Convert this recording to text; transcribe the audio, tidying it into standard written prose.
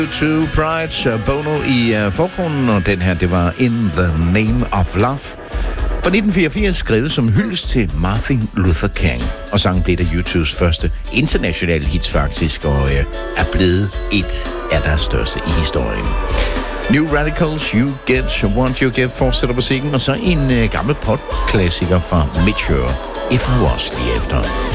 To Pride, Bono i forgrunden, og den her, det var In the Name of Love. Fra 1984, skrevet som hyldest til Martin Luther King. Og sangen blev der YouTubes første internationale hits faktisk, og er blevet et af deres største i historien. New Radicals, You Get What You Get, fortsætter musikken, og så en gammel pop-klassiker fra Mature, If I Was, lige efter.